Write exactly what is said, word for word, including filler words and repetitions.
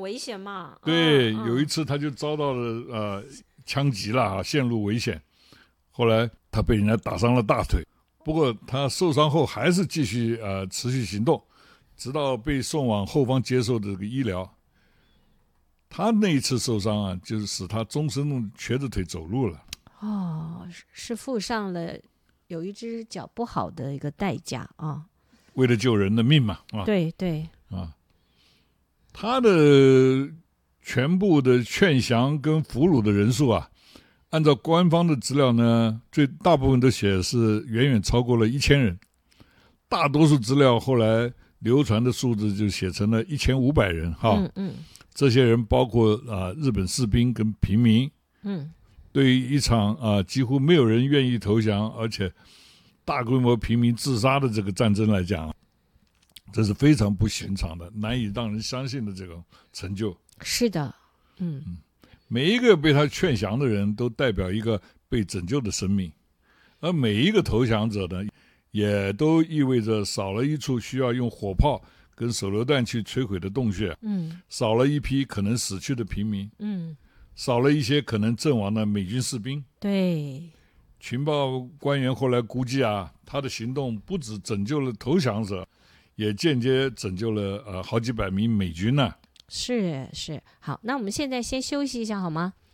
危险嘛。 对， 嗯、 有一次他就遭到了呃枪击了啊，陷入危险。后来他被人家打伤了大腿，不过他受伤后还是继续呃持续行动，直到被送往后方接受这个医疗。他那一次受伤啊，就是使他终身瘸着腿走路了。 哦，是付上了有一只脚不好的一个代价啊。 为了救人的命嘛，啊， 对对啊，他的全部的劝降跟俘虏的人数啊，按照官方的资料呢，最大部分都写是远远超过了一千人，大多数资料后来流传的数字就写成了一千五百人哈。 嗯嗯， 这些人包括啊、呃、日本士兵跟平民。 嗯， 对于一场啊、呃、几乎没有人愿意投降，而且大规模平民自杀的这个战争来讲，这是非常不寻常的，难以让人相信的这种成就。 是的，嗯， 每一个被他劝降的人都代表一个被拯救的生命，而每一个投降者呢，也都意味着少了一处需要用火炮跟手榴弹去摧毁的洞穴， 嗯， 少了一批可能死去的平民， 嗯， 少了一些可能阵亡的美军士兵。 对， 情报官员后来估计啊，他的行动不只拯救了投降者，也间接拯救了呃好几百名美军呢、啊。 是是，好，那我们现在先休息一下好吗？